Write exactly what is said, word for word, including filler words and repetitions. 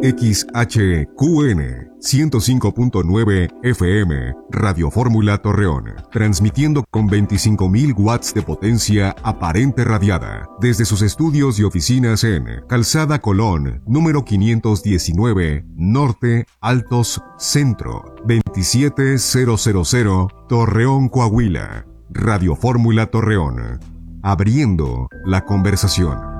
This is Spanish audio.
X H Q N ciento cinco punto nueve F M, Radio Fórmula Torreón, transmitiendo con veinticinco mil watts de potencia aparente radiada, desde sus estudios y oficinas en Calzada Colón, número quinientos diecinueve, Norte, Altos, Centro, veintisiete mil, Torreón, Coahuila. Radio Fórmula Torreón, abriendo la conversación.